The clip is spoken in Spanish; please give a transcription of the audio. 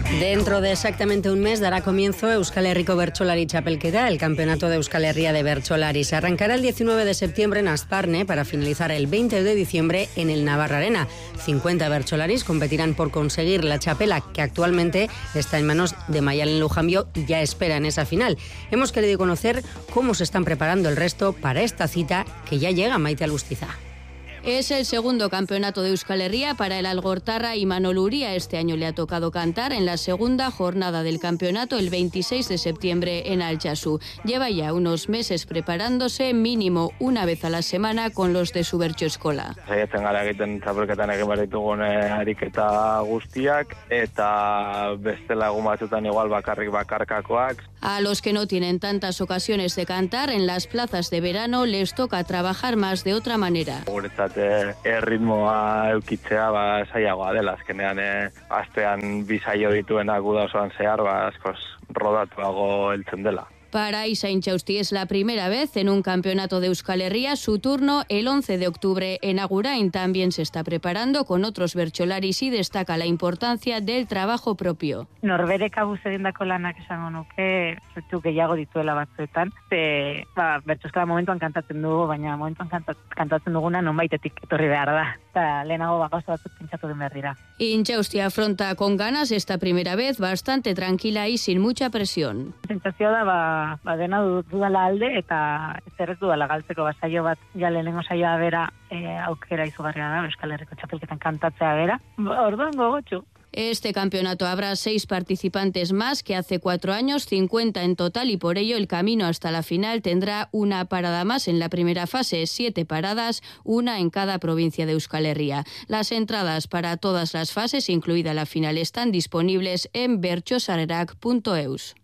Dentro de exactamente un mes dará comienzo Euskal Herriko Bertsolari Txapelketa, el campeonato de Euskal Herria de Bertsolari. Se arrancará el 19 de septiembre en Asparne para finalizar el 20 de diciembre en el Navarra Arena. 50 bertsolaris competirán por conseguir la txapela, que actualmente está en manos de Maialen Lujambio y ya espera en esa final. Hemos querido conocer cómo se están preparando el resto para esta cita que ya llega. Maite Alustiza. Es el segundo campeonato de Euskal Herria para el algortarra Imanol Uria. Este año le ha tocado cantar en la segunda jornada del campeonato el 26 de septiembre en Altsasu. Lleva ya unos meses preparándose mínimo una vez a la semana con los de su bertsoeskola. Saiatzen gara egiten txapelketan egin behar ditugun ariketa guztiak eta beste lagun batzutan igual bakarrik bakarkakoak. A los que no tienen tantas ocasiones de cantar en las plazas de verano les toca trabajar más de otra manera. Erritmoa eukitzea zailagoa dela, azkenean astean bi saio dituenak uda osoan zehar askoz rodatuago heltzen dela. Para Isa Intxausti es la primera vez en un campeonato de Euskal Herria. Su turno el 11 de octubre en Agurain. También se está preparando con otros bertsolaris y destaca la importancia del trabajo propio. Norberek abuz egindako lanak esango nuke, zaitu gehiago dituela batzuetan. Bertsoeskola momentuan kantatzen dugu, baina momentuan kantatzen duguna nonbaitetik etorri behar da. Eta lehenago gauza batzuk pentsatu den behar dira. Intxausti afronta con ganas esta primera vez, bastante tranquila y sin mucha presión. Sentsazioa da dena dudala alde eta ez dudala galtzeko saio bat ja lehenengo saioa bera aukera izugarria da Euskal Herriko txapelketan kantatzea bera. Orduan gogotsu. Este campeonato habrá 6 participantes más que hace 4 años, 50 en total, y por ello el camino hasta la final tendrá una parada más en la primera fase, 7 paradas, una en cada provincia de Euskal Herria. Las entradas para todas las fases, incluida la final, están disponibles en bertsosarrerak.eus.